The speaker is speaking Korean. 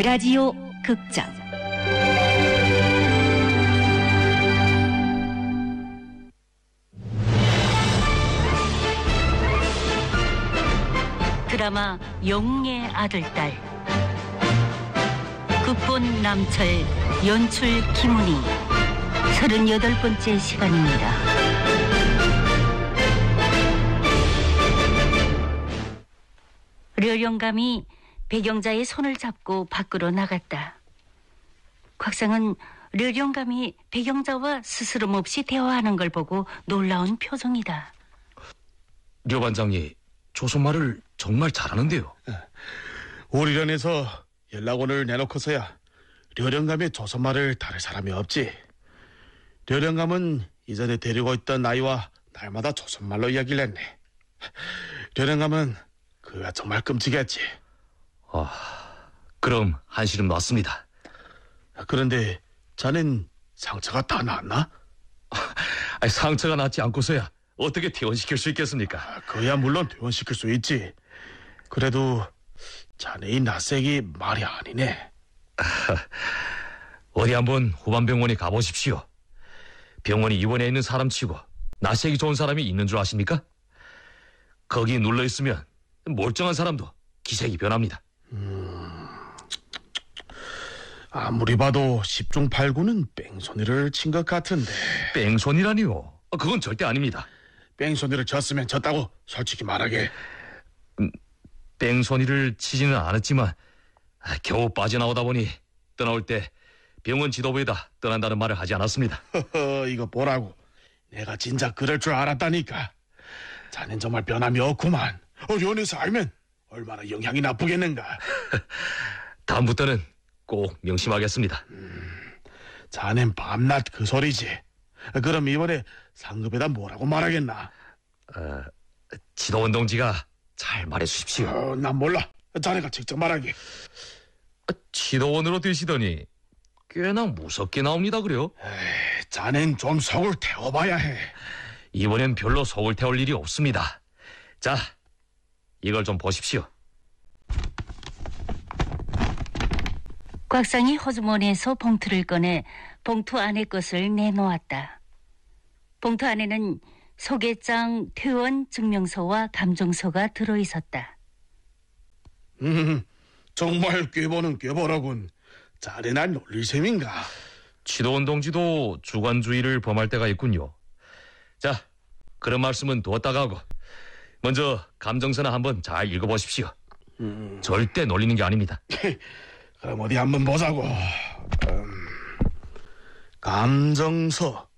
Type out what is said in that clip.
라디오 극장 드라마 영웅의 아들딸 극본 남철 연출 김훈희 38번째 시간입니다. 려령감이 배경자의 손을 잡고 밖으로 나갔다. 곽상은 려령감이 배경자와 스스럼 없이 대화하는 걸 보고 놀라운 표정이다. 려 반장이 조선말을 정말 잘하는데요. 오리련에서 연락원을 내놓고서야 려령감의 조선말을 다룰 사람이 없지. 려령감은 이전에 데리고 있던 아이와 날마다 조선말로 이야기를 했네. 려령감은 그가 정말 끔찍했지. 그럼 한시름 놨습니다. 그런데 자넨 상처가 다 났나? 상처가 낫지 않고서야 어떻게 퇴원시킬 수 있겠습니까? 그야 물론 퇴원시킬 수 있지. 그래도 자네의 낯색이 말이 아니네. 어디 한번 후반병원에 가보십시오. 병원이 입원해 있는 사람치고 낯색이 좋은 사람이 있는 줄 아십니까? 거기 눌러있으면 멀쩡한 사람도 기색이 변합니다. 아무리 봐도 10중 8구는 뺑소니를 친 것 같은데. 뺑소니라니요? 그건 절대 아닙니다. 뺑소니를 쳤으면 쳤다고 솔직히 말하게. 뺑소니를 치지는 않았지만 겨우 빠져나오다 보니 떠나올 때 병원 지도부에다 떠난다는 말을 하지 않았습니다. 허허, 이거 보라고. 내가 진작 그럴 줄 알았다니까. 자넨 정말 변함이 없구만. 연에서 알면 얼마나 영향이 나쁘겠는가. 다음부터는 꼭 명심하겠습니다. 자넨 밤낮 그 소리지. 그럼 이번에 상급에다 뭐라고 말하겠나? 지도원 동지가 잘 말해주십시오. 난 몰라. 자네가 직접 말하게. 지도원으로 되시더니 꽤나 무섭게 나옵니다. 그래요? 자넨 좀 속을 태워봐야 해. 이번엔 별로 속을 태울 일이 없습니다. 자, 이걸 좀 보십시오. 곽상이 호주머니에서 봉투를 꺼내 봉투 안의 것을 내놓았다. 봉투 안에는 소개장, 퇴원 증명서와 감정서가 들어있었다. 정말 꾀보는 꾀보라군. 자네 날 놀릴 셈인가? 지도원 동지도 주관주의를 범할 때가 있군요. 자, 그런 말씀은 두었다가 하고 먼저 감정서나 한번 잘 읽어보십시오. 절대 놀리는 게 아닙니다. 그럼 어디 한번 보자고. 감정서.